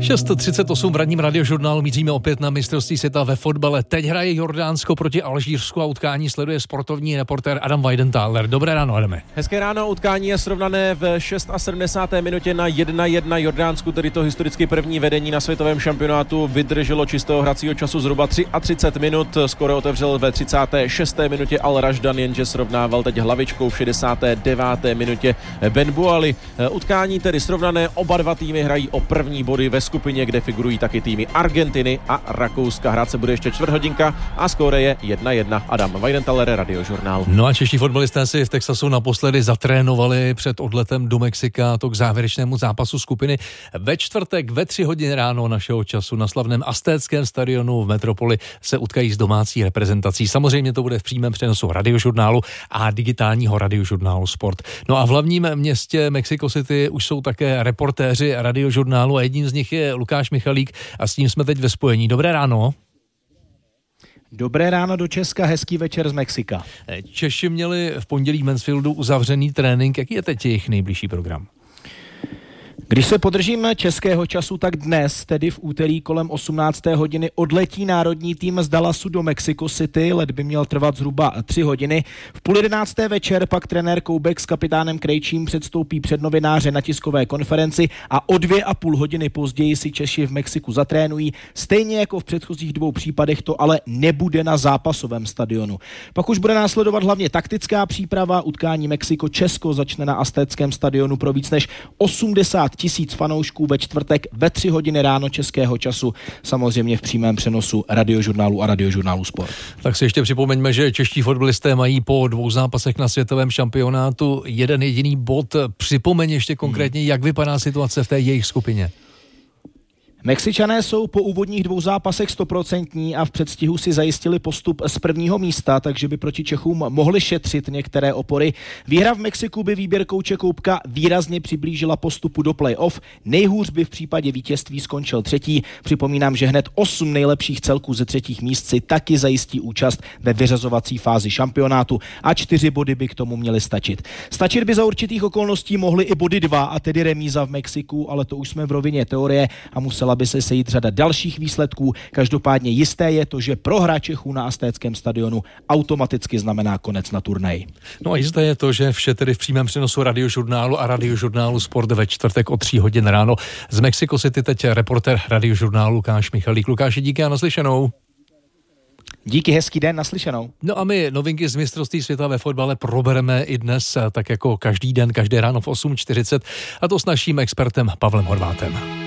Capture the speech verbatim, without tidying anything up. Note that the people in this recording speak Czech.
šest třicet osm v ranním radiožurnálu míříme opět na mistrovství světa ve fotbale. Teď hraje Jordánsko proti Alžírsku a utkání sleduje sportovní reportér Adam Weidenthaler. Dobré ráno, Adame. Hezké ráno, utkání je srovnané v sedmdesát šest minutě na jedna jedna. Jordánsku, tedy to historicky první vedení na světovém šampionátu, vydrželo čistého hracího času zhruba třicet tři minut. Skoro otevřel ve třicáté šesté minutě Al Raždan, jenže srovnával teď hlavičkou v šedesáté deváté minutě Ben Bouali. Utkání tedy srovnané, oba dva týmy hrají o první body ve skupině, kde figurují taky týmy Argentiny a Rakouska. Hrát se bude ještě čtvrthodinka a skóre je jedna jedna. Adam Weidenthaler, Radiožurnál. No a čeští fotbalisté si v Texasu naposledy zatrénovali před odletem do Mexika, to k závěrečnému zápasu skupiny. Ve čtvrtek ve tři hodiny ráno našeho času na slavném Aztéckém stadionu v metropoli se utkají s domácí reprezentací. Samozřejmě to bude v přímém přenosu Radiožurnálu a digitálního Radiožurnálu Sport. No a v hlavním městě Mexico City už jsou také reportéři Radiožurnálu a jedním z nich je Lukáš Michalík a s ním jsme teď ve spojení. Dobré ráno. Dobré ráno do Česka, hezký večer z Mexika. Češi měli v pondělí v Mansfieldu uzavřený trénink. Jaký je teď jejich nejbližší program? Když se podržíme českého času, tak dnes, tedy v úterý kolem osmnácté hodiny, odletí národní tým z Dallasu do Mexico City. Let by měl trvat zhruba tři hodiny. V půl jedenácté večer pak trenér Koubek s kapitánem Krejčím předstoupí před novináře na tiskové konferenci a o dvě a půl hodiny později si Češi v Mexiku zatrénují. Stejně jako v předchozích dvou případech to ale nebude na zápasovém stadionu. Pak už bude následovat hlavně taktická příprava. Utkání Mexiko-Česko začne na Aztéckém stadionu pro víc než osmdesát tisíc fanoušků ve čtvrtek ve tři hodiny ráno českého času, samozřejmě v přímém přenosu Radiožurnálu a Radiožurnálu Sport. Tak si ještě připomeňme, že čeští fotbalisté mají po dvou zápasech na světovém šampionátu jeden jediný bod. Připomeň ještě konkrétně, jak vypadá situace v té jejich skupině. Mexičané jsou po úvodních dvou zápasech stoprocentní a v předstihu si zajistili postup z prvního místa, takže by proti Čechům mohli šetřit některé opory. Výhra v Mexiku by výběr kouče Koubka výrazně přiblížila postupu do play-off. Nejhůř by v případě vítězství skončil třetí. Připomínám, že hned osm nejlepších celků ze třetích míst si taky zajistí účast ve vyřazovací fázi šampionátu a čtyři body by k tomu měly stačit. Stačit by za určitých okolností mohly i body dva, a tedy remíza v Mexiku, ale to už jsme v rovině teorie a musela by se sejít řada dalších výsledků. Každopádně jisté je to, že prohra Čechů na Aztéckém stadionu automaticky znamená konec na turnaji. No a jisté je to, že vše tedy v přímém přenosu Radiožurnálu a Radiožurnálu Sport ve čtvrtek o tří hodin ráno. Z Mexico City teď reportér Radiožurnálu Lukáš Michalík. Lukáši, díky a naslyšenou. Díky, hezký den, naslyšenou. No a my novinky z mistrovství světa ve fotbale probereme i dnes, tak jako každý den, každé ráno v osm čtyřicet, a to s naším expertem Pavlem Horvátem.